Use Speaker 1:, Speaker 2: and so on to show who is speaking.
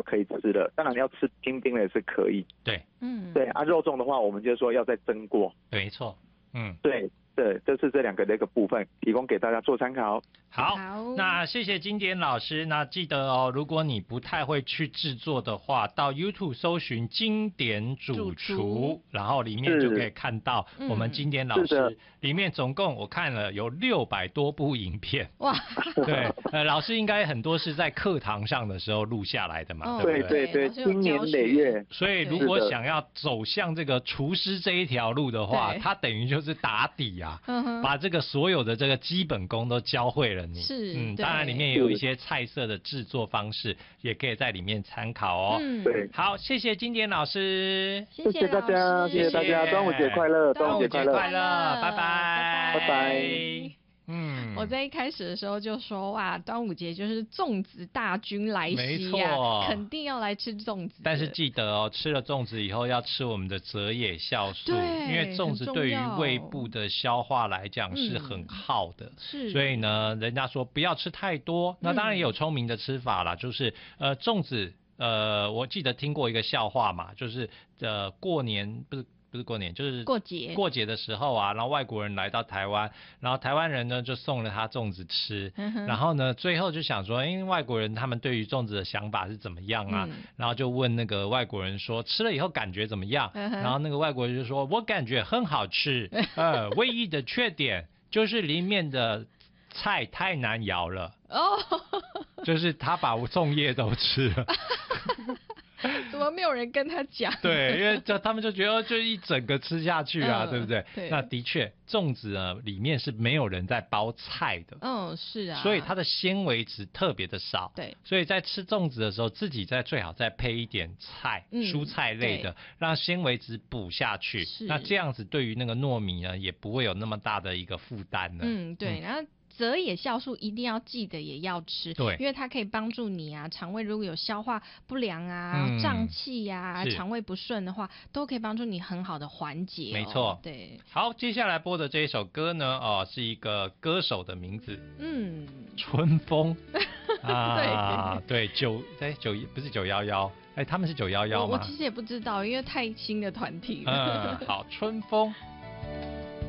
Speaker 1: 可以吃了。当然要吃冰冰的也是可以。
Speaker 2: 对，
Speaker 1: 对啊，肉粽的话，我们就说要再蒸过。
Speaker 2: 没错，
Speaker 1: 对。对，这是这两个的一个部分，提供给大家做参考。
Speaker 2: 好，那谢谢经典老师。那记得哦，如果你不太会去制作的话，到 YouTube 搜寻经典主厨，然后里面就可以看到我们经典老师。里面总共我看了有600多部影片。哇，对，老师应该很多是在课堂上的时候录下来的嘛，对不对？
Speaker 1: 对，经年累月。
Speaker 2: 所以如果想要走向这个厨师这一条路的话，他等于就是打底啊，把这个所有的这个基本功都教会了你。
Speaker 3: 是，
Speaker 2: 当然里面也有一些菜色的制作方式，也可以在里面参考哦。
Speaker 1: 对，
Speaker 2: 好，谢谢经典老师，
Speaker 1: 谢谢大家，谢谢大家，端午节快乐，
Speaker 2: 端午节快乐，拜拜，
Speaker 1: 拜拜。
Speaker 3: 我在一开始的时候就说哇，端午节就是粽子大军来袭啊，肯定要来吃粽子。
Speaker 2: 但是记得哦，吃了粽子以后要吃我们的折野酵素，因为粽子对于胃部的消化来讲是很耗的，所以呢，人家说不要吃太多。那当然也有聪明的吃法啦，就是粽子我记得听过一个笑话嘛，就是过年不是过年，就是过节的时候啊，然后外国人来到台湾，然后台湾人呢就送了他粽子吃，然后呢最后就想说，因为外国人他们对于粽子的想法是怎么样啊，然后就问那个外国人说吃了以后感觉怎么样，然后那个外国人就说我感觉很好吃，唯一的缺点就是里面的菜太难咬了，就是他把粽叶都吃了。
Speaker 3: 怎么没有人跟他讲？
Speaker 2: 对，因为他们就觉得就一整个吃下去啊，对不对？
Speaker 3: 对。
Speaker 2: 那的确，粽子呢里面是没有人在包菜的。
Speaker 3: 是啊。
Speaker 2: 所以它的纤维质特别的少。
Speaker 3: 对。
Speaker 2: 所以在吃粽子的时候，自己最好再配一点菜，蔬菜类的，让纤维质补下去。那这样子对于那个糯米呢，也不会有那么大的一个负担了。
Speaker 3: 对，然后。折野酵素一定要记得也要吃，
Speaker 2: 对，
Speaker 3: 因为它可以帮助你啊，肠胃如果有消化不良啊、胀气啊、肠胃不顺的话，都可以帮助你很好的缓解。
Speaker 2: 没错，
Speaker 3: 对。
Speaker 2: 好，接下来播的这一首歌呢，是一个歌手的名字，春风啊，对，不是911，他们是911吗？
Speaker 3: 我其实也不知道，因为太新的团体了。
Speaker 2: 好，春风。